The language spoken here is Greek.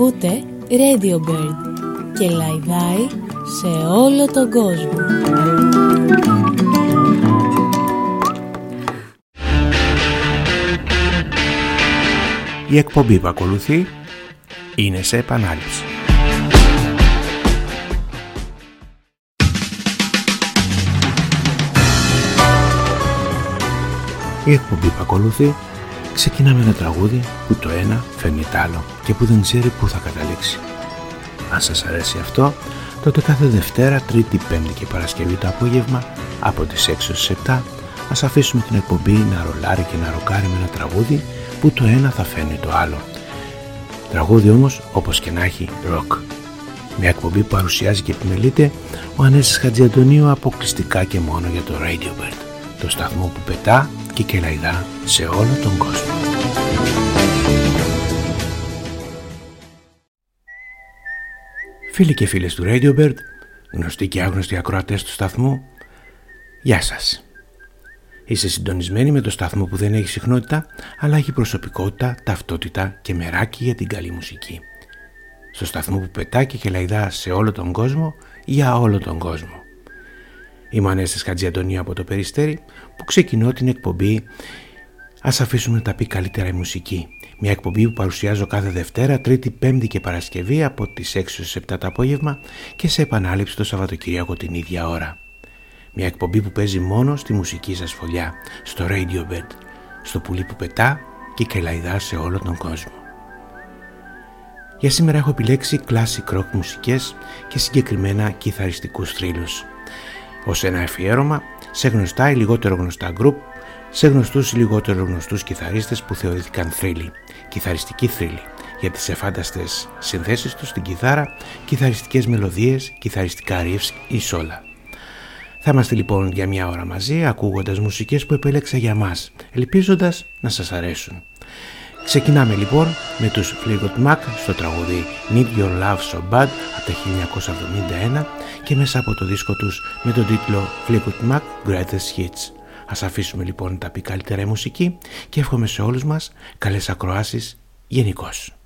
Ακούτε Radio Bird και λαϊδάει σε όλο τον κόσμο. Η εκπομπή που ακολουθεί είναι σε επανάληψη. Η εκπομπή που ακολουθεί ξεκινά με ένα τραγούδι που το ένα φέρνει τ' άλλο και που δεν ξέρει πού θα καταλήξει. Αν σας αρέσει αυτό, τότε κάθε Δευτέρα, Τρίτη, Πέμπτη και Παρασκευή το απόγευμα από τις 6 στις 7 ας αφήσουμε την εκπομπή να ρολάρει και να ροκάρει με ένα τραγούδι που το ένα θα φέρνει το άλλο. Τραγούδι όμως, όπως και να έχει, ροκ. Μια εκπομπή που παρουσιάζει και επιμελείται ο Ανέσης Χατζιαντονίου αποκλειστικά και μόνο για το Radio Bird, το σταθμό που πετά και κελαϊδά σε όλο τον κόσμο. Φίλοι και φίλες του Radio Bird, γνωστοί και άγνωστοι ακροατές του σταθμού, γεια σας. Είστε συντονισμένοι με το σταθμό που δεν έχει συχνότητα, αλλά έχει προσωπικότητα, ταυτότητα και μεράκι για την καλή μουσική. Στο σταθμό που πετά και κελαϊδά σε όλο τον κόσμο, για όλο τον κόσμο. Είμαι ο Ανέστης Χατζιαντονίου από το Περιστέρι, που ξεκινώ την εκπομπή «Ας αφήσουμε να τα πει καλύτερα η μουσική». Μια εκπομπή που παρουσιάζω κάθε Δευτέρα, Τρίτη, Πέμπτη και Παρασκευή από τις 6 στις 7 το απόγευμα και σε επανάληψη το Σαββατοκύριακο την ίδια ώρα. Μια εκπομπή που παίζει μόνο στη μουσική σας φωλιά, στο Radio Bird, στο πουλί που πετά και κελαϊδά σε όλο τον κόσμο. Για σήμερα έχω επιλέξει classic rock μουσικές και συγκεκριμένα κιθαριστικούς θρύλους. Ως ένα αφιέρωμα σε γνωστά ή λιγότερο γνωστά γκρουπ, σε γνωστούς ή λιγότερο γνωστούς κιθαρίστες που θεωρήθηκαν θρύλοι, κιθαριστικοί θρύλοι, για τις εφάνταστες συνθέσεις τους στην κιθάρα, κιθαριστικές μελωδίες, κιθαριστικά riffs ή σόλα. Θα είμαστε λοιπόν για μια ώρα μαζί ακούγοντας μουσικές που επέλεξα για μας, ελπίζοντας να σας αρέσουν. Ξεκινάμε λοιπόν με τους Fleetwood Mac στο τραγούδι Need Your Love So Bad από το 1971 και μέσα από το δίσκο τους με τον τίτλο Fleetwood Mac Greatest Hits. Ας αφήσουμε λοιπόν τα πει καλύτερα η μουσική και εύχομαι σε όλους μας καλές ακροάσεις γενικώς.